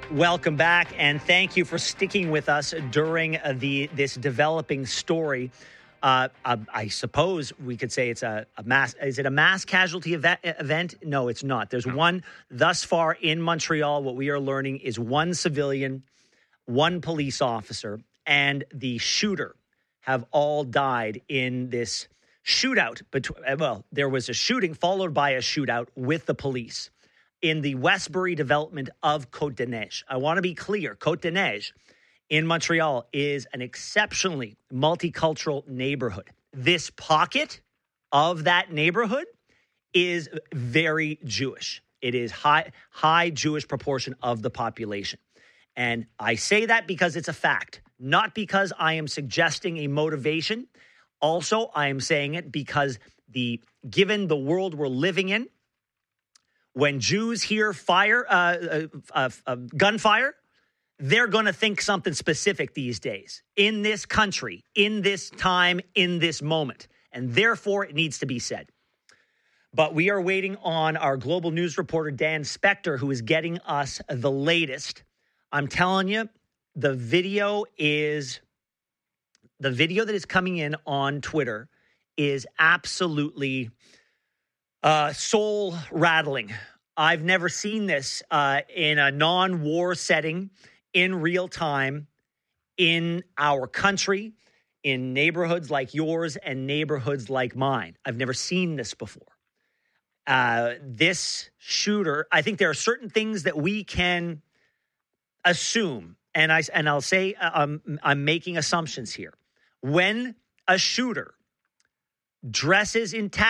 Welcome back, and thank you for sticking with us during this developing story. I suppose we could say it's a mass. Is it a mass casualty event? No, it's not. There's one thus far in Montreal. What we are learning is one civilian, one police officer, and the shooter have all died in this shootout. There was a shooting followed by a shootout with the police in the Westbury development of Côte-des-Neiges. I want to be clear. Côte-des-Neiges in Montreal is an exceptionally multicultural neighborhood. This pocket of that neighborhood is very Jewish. It is high Jewish proportion of the population. And I say that because it's a fact, not because I am suggesting a motivation. Also, I am saying it because given the world we're living in, when Jews hear gunfire, they're going to think something specific these days in this country, in this time, in this moment. And therefore, it needs to be said. But we are waiting on our global news reporter, Dan Spector, who is getting us the latest. I'm telling you, the video that is coming in on Twitter is absolutely soul rattling. I've never seen this in a non-war setting in real time in our country, in neighborhoods like yours and neighborhoods like mine. I've never seen this before. This shooter, I think there are certain things that we can assume, and I'll say I'm making assumptions here. When a shooter dresses in